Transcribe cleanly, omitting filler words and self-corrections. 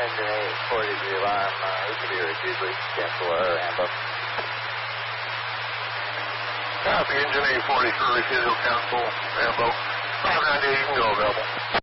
Engine 840 alarm, ECB repeatedly, cancel our Ambo. Copy, engine 840 for refusal, cancel, Ambo. 598, you can go available.